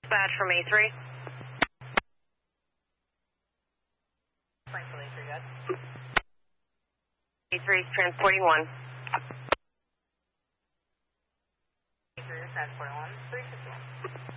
Dispatch from A3. A3 is transporting 1. A3 is transporting 1. 351.